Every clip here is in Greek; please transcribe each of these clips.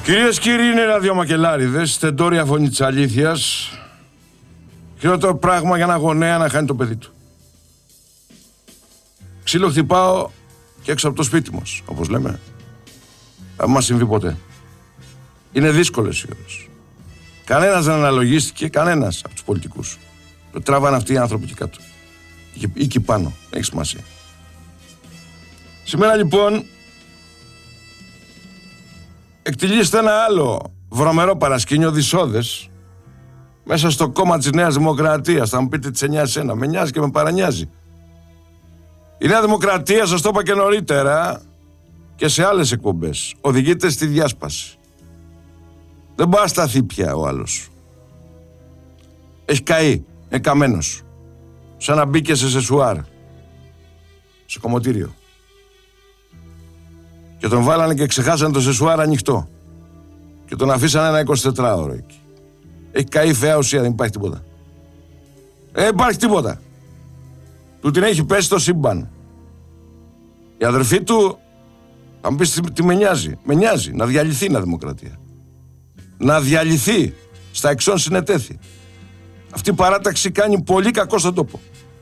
Κυρίες και κύριοι, είναι ραδιομακελάριδες, στεντόρια φωνή της αλήθειας. Χειρότερο πράγμα για ένα γονέα να χάνει το παιδί του. Ξύλο χτυπάω και έξω από το σπίτι μας, όπως λέμε. Δεν μας συμβεί ποτέ. Είναι δύσκολες οι ώρες. Κανένας δεν αναλογίστηκε, κανένας από τους πολιτικούς. Το τράβανε αυτοί οι άνθρωποι εκεί κάτω. Ή εκεί πάνω, έχει σημασία. Σήμερα λοιπόν εκτιλήσεται ένα άλλο βρωμερό παρασκήνιο δυσόδες μέσα στο κόμμα της Νέας Δημοκρατίας. Θα μου πείτε τι σε νοιάζει εσένα. Με νοιάζει και με παρανοιάζει. Η Νέα Δημοκρατία, σας το είπα και νωρίτερα και σε άλλες εκπομπές, οδηγείται στη διάσπαση. Δεν μπορεί να σταθεί πια ο άλλος. Έχει καεί, είναι καμένος. Σαν να μπήκε σε σεσουάρ, σε κομμωτήριο. Και τον βάλανε και ξεχάσανε το σεσουάρ ανοιχτό. Και τον αφήσανε ένα 24ωρο εκεί. Έχει καεί φαιά ουσία, δεν υπάρχει τίποτα. Δεν υπάρχει τίποτα. Του την έχει πέσει το σύμπαν. Η αδερφή του, θα μου πεις τι με νοιάζει. Με νοιάζει να διαλυθεί η Νέα Δημοκρατία. Να διαλυθεί. Στα εξών συνετέθη. Αυτή η παράταξη κάνει πολύ κακό στον τόπο.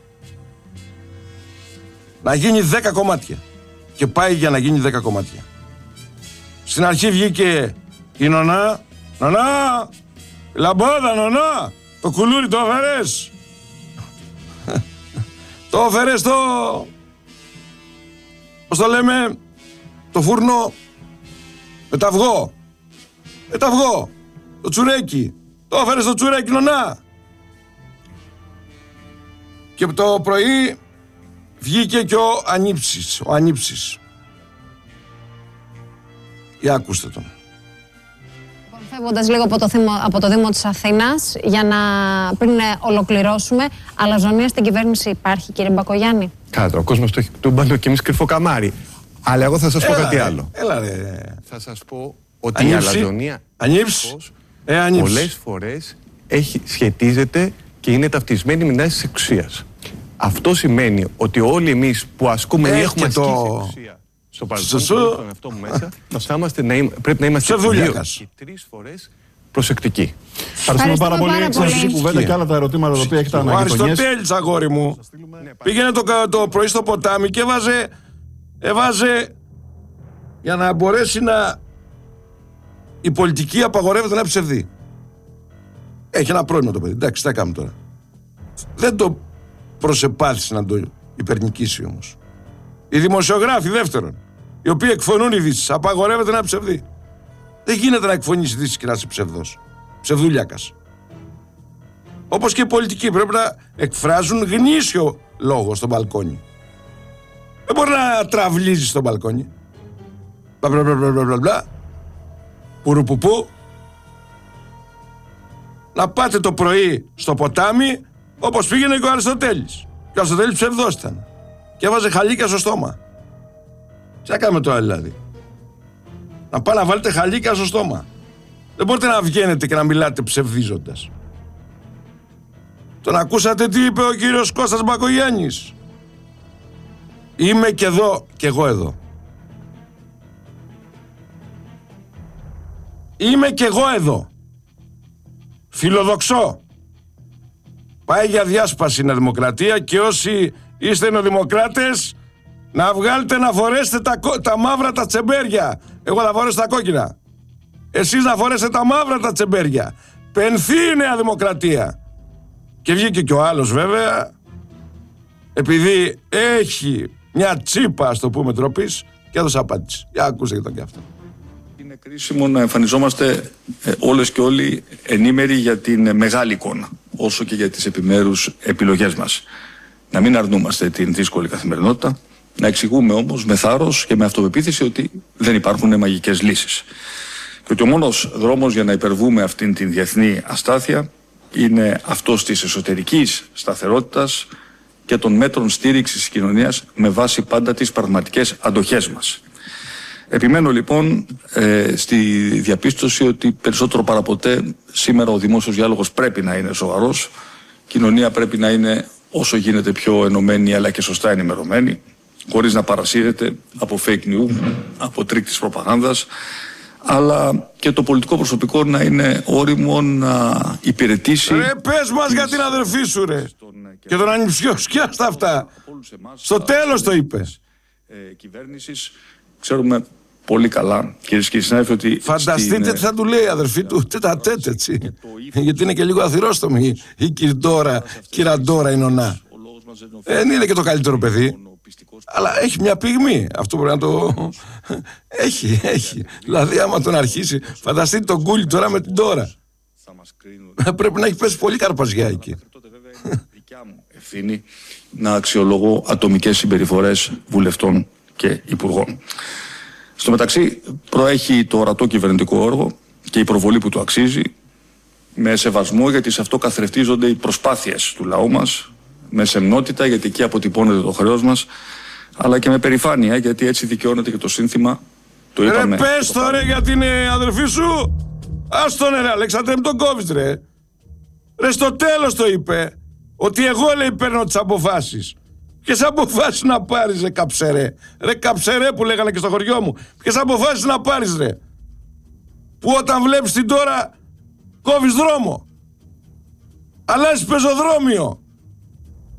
Να γίνει 10 κομμάτια. Και πάει για να γίνει 10 κομμάτια. Στην αρχή βγήκε η Νονά. Νονά! Λαμπάδα, Νονά! Το κουλούρι το έφερες! Το έφερες το... Πώς το λέμε? Το φούρνο με τα αυγό. Με τα αυγό. Το τσουρέκι. Το έφερες το τσουρέκι, Νονά! Και το πρωί βγήκε και ο Ανήψης. Για ακούστε τον. Φεύγοντας λίγο από το Δήμο της Αθήνας, για να πριν ολοκληρώσουμε, αλαζονία στην κυβέρνηση υπάρχει, κύριε Μπακογιάννη? Κάτω, ο κόσμος το έχει τούμπανο και εμείς κρυφό καμάρι. Αλλά εγώ θα σας πω κάτι άλλο. Έλα ρε. Θα σας πω ότι η αλαζονία πολλές φορές σχετίζεται και είναι ταυτισμένη με την άσκηση της εξουσίας. Αυτό σημαίνει ότι όλοι εμείς που ασκούμε ή έχουμε ασκήσει εξουσία στο παρελθόν, στον εαυτό μου μέσα, πρέπει να είμαστε 2 και 3 φορές προσεκτικοί. Ευχαριστούμε πάρα πολύ. Εξαιρετική κουβέντα και άλλα τα ερωτήματα τα οποία έχετε αναγγελίες. Ο Αριστοτέλης, αγόρι μου, πήγαινε το πρωί στο ποτάμι και έβαζε για να μπορέσει να... Η πολιτική απαγορεύεται να ψευδεί. Έχει ένα πρόβλημα το παιδί. Εντάξει, τι θα κάνουμε τώρα. Δεν το προσεπάθησε να το υπερνικήσει όμως. Οι δημοσιογράφοι δεύτερον, οι οποίοι εκφωνούν ειδήσεις, απαγορεύεται να ψευδεί. Δεν γίνεται να εκφωνείς ειδήσεις και να είσαι ψευδός. Ψευδουλιάκας. Όπως και οι πολιτικοί πρέπει να εκφράζουν γνήσιο λόγο στο μπαλκόνι. Δεν μπορεί να τραυλίζει στο μπαλκόνι. Μπλα. Πουρουπουπού. Να πάτε το πρωί στο ποτάμι όπως πήγαινε και ο Αριστοτέλης. Και ο Αριστοτέλης ψευδός ήταν. Και έβαζε χαλίκια στο στόμα. Τι θα κάνουμε τώρα δηλαδή? Να πάτε να βάλετε χαλίκια στο στόμα. Δεν μπορείτε να βγαίνετε και να μιλάτε ψευδίζοντας. Τον ακούσατε τι είπε ο κύριος Κώστας Μπακογιάννης? Είμαι και εδώ και εγώ εδώ. Είμαι και εγώ εδώ. Φιλοδοξώ. Πάει για διάσπαση η Νέα Δημοκρατία και όσοι είστε νεοδημοκράτες να βγάλετε να φορέσετε τα μαύρα τα τσεμπέρια. Εγώ θα φορέσω τα κόκκινα. Εσείς να φορέσετε τα μαύρα τα τσεμπέρια. Πενθεί η Νέα Δημοκρατία. Και βγήκε και ο άλλος βέβαια, επειδή έχει μια τσίπα, ας το πούμε, τροπής, και έδωσε απάντηση. Για ακούστε και τον και αυτό. Είναι κρίσιμο να εμφανιζόμαστε όλες και όλοι ενήμεροι για την μεγάλη εικόνα, όσο και για τις επιμέρους επιλογές μας. Να μην αρνούμαστε την δύσκολη καθημερινότητα, να εξηγούμε όμως με θάρρος και με αυτοπεποίθηση ότι δεν υπάρχουν μαγικές λύσεις. Και ότι ο μόνος δρόμος για να υπερβούμε αυτήν την διεθνή αστάθεια είναι αυτός της εσωτερικής σταθερότητας και των μέτρων στήριξης της κοινωνίας με βάση πάντα τις πραγματικές αντοχές μας. Επιμένω λοιπόν στη διαπίστωση ότι περισσότερο παραποτέ σήμερα ο δημόσιος διάλογος πρέπει να είναι σοβαρός, η κοινωνία πρέπει να είναι όσο γίνεται πιο ενωμένη αλλά και σωστά ενημερωμένη, χωρίς να παρασύρεται από fake news, από τρίκ της προπαγάνδας, αλλά και το πολιτικό προσωπικό να είναι όριμο να υπηρετήσει. Ρε, πες μας για την αδερφή σου, ρε. Και τον ανιψιό, σκιάστα αυτά. Στο τέλος το είπε. Κυβέρνησης, ξέρουμε πολύ καλά, κυρίες και συνάδελφοι, ότι. Φανταστείτε τι θα του λέει η αδερφή του, τέτα-τέτ, έτσι. Γιατί είναι και λίγο αθυρόστομη η κυραντόρα η νονά. Δεν είναι και το καλύτερο παιδί. Αλλά έχει μια πυγμή. Αυτό μπορεί να το. Έχει. Δηλαδή, άμα τον αρχίσει, φανταστείτε τον Κούλι τώρα με την τώρα. Πρέπει να έχει πέσει πολύ καρπαζιά εκεί. Τότε, βέβαια, είναι δικιά μου ευθύνη να αξιολογώ ατομικές συμπεριφορές βουλευτών και υπουργών. Στο μεταξύ, προέχει το ορατό κυβερνητικό έργο και η προβολή που του αξίζει, με σεβασμό, γιατί σε αυτό καθρεφτίζονται οι προσπάθειες του λαού μας, με σεμνότητα, γιατί εκεί αποτυπώνεται το χρέος μας, αλλά και με περηφάνεια, γιατί έτσι δικαιώνεται και το σύνθημα. Το είπαμε. Ρε, πες το ρε για την αδερφή σου. Ας τον ρε Αλέξανδρε, μην τον κόβεις ρε. Ρε, στο τέλος το είπε. Ότι εγώ, λέει, παίρνω τις αποφάσεις. Ποιες αποφάσεις να πάρεις, ρε καψερέ. Ρε καψερέ που λέγανε και στο χωριό μου. Ποιες αποφάσεις να πάρεις, ρε. Που όταν βλέπεις την τώρα κόβεις δρόμο. Αλλάζεις πεζοδρόμιο.